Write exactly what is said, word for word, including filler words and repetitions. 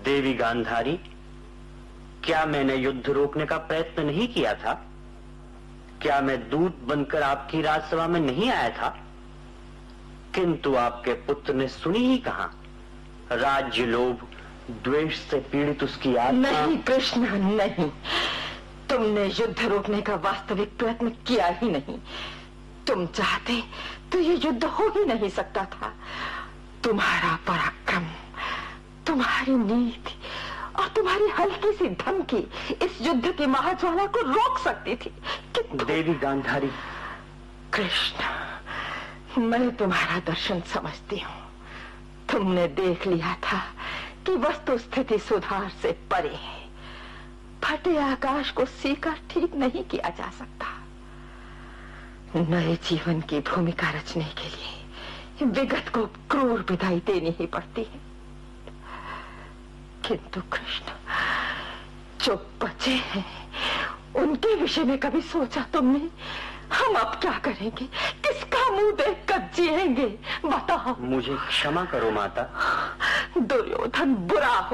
देवी गांधारी, क्या मैंने युद्ध रोकने का प्रयत्न नहीं किया था? क्या मैं दूत बनकर आपकी राजसभा में नहीं आया था? किंतु आपके पुत्र ने सुनी ही कहां। राज्य लोभ, द्वेष से पीड़ित उसकी आत्मा। नहीं कृष्ण, नहीं। तुमने युद्ध रोकने का वास्तविक प्रयत्न किया ही नहीं। तुम चाहते तो ये युद्ध हो ही नहीं सकता था। तुम्हारा पराक्रम, तुम्हारी नीति और तुम्हारी हल्की सी धमकी इस युद्ध की महाज्वाला को रोक सकती थी। कि देवी गांधारी। कृष्ण, मैं तुम्हारा दर्शन समझती हूँ। तुमने देख लिया था कि वस्तु स्थिति सुधार से परे है। फटे आकाश को सीकर ठीक नहीं किया जा सकता। नए जीवन की भूमिका रचने के लिए विगत को क्रूर विदाई देनी ही पड़ती है। किंतु कृष्ण, जो बचे हैं उनके विषय में कभी सोचा तुमने? हम अब क्या करेंगे? किसका मुंह देखकर जिएंगे? बताओ। मुझे क्षमा करो माता। दुर्योधन बुरा